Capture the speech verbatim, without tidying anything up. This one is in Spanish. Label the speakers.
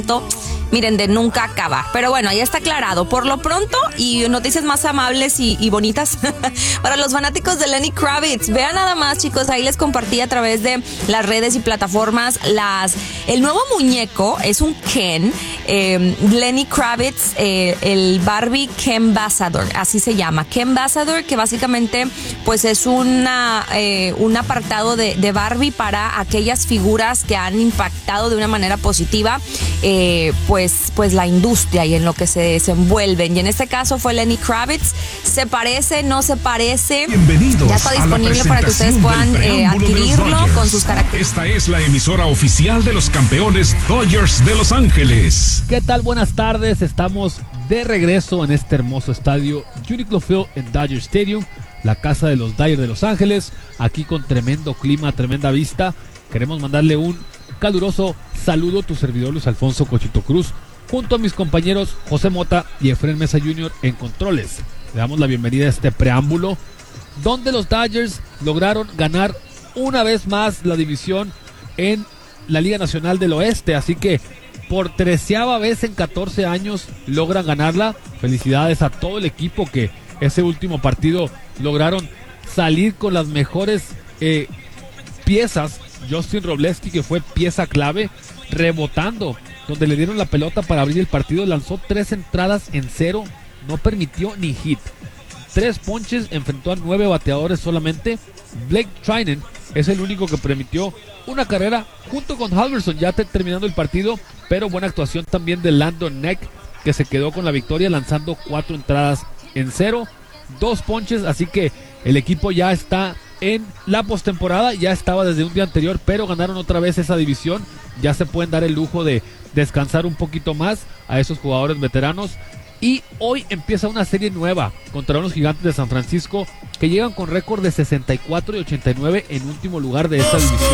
Speaker 1: miren, de nunca acaba. Pero bueno, ya está aclarado. Por lo pronto, y noticias más amables y, y bonitas para los fanáticos de Lenny Kravitz. Vean nada más, chicos, ahí les compartí a través de las redes y plataformas las el nuevo muñeco, es un Ken, eh, Lenny Kravitz, eh, el Barbie Kenbassador, así se llama, Kenbassador, que básicamente pues es una eh, un apartado de, de Barbie para aquellas figuras que han impactado de una manera positiva eh, pues, pues la industria y en lo que se desenvuelven. Y en este caso fue Lenny Kravitz. ¿Se parece? ¿No se parece?
Speaker 2: Bienvenidos.
Speaker 1: Ya está disponible para que ustedes puedan eh, adquirirlo con sus características.
Speaker 2: Esta es la emisora oficial de los campeones Dodgers de Los Ángeles.
Speaker 3: ¿Qué tal? Buenas tardes. Estamos de regreso en este hermoso estadio Uniqlo Field en Dodger Stadium, la casa de los Dodgers de Los Ángeles, aquí con tremendo clima, tremenda vista. Queremos mandarle un caluroso saludo a tu servidor Luis Alfonso Cochito Cruz, junto a mis compañeros José Mota y Efraín Mesa junior en controles. Le damos la bienvenida a este preámbulo, donde los Dodgers lograron ganar una vez más la división en la Liga Nacional del Oeste, así que por treceava vez en catorce años logran ganarla. Felicidades a todo el equipo que ese último partido lograron salir con las mejores eh, piezas. Justin Robleski, que fue pieza clave, rebotando, donde le dieron la pelota para abrir el partido, lanzó tres entradas en cero, no permitió ni hit. Tres ponches, enfrentó a nueve bateadores solamente. Blake Treinen es el único que permitió una carrera junto con Halverson, ya te, terminando el partido, pero buena actuación también de Landon Neck, que se quedó con la victoria lanzando cuatro entradas en cero, dos ponches, así que el equipo ya está en la postemporada, ya estaba desde un día anterior, pero ganaron otra vez esa división. Ya se pueden dar el lujo de descansar un poquito más a esos jugadores veteranos. Y hoy empieza una serie nueva contra unos Gigantes de San Francisco que llegan con récord de sesenta y cuatro y ochenta y nueve en último lugar de esta división.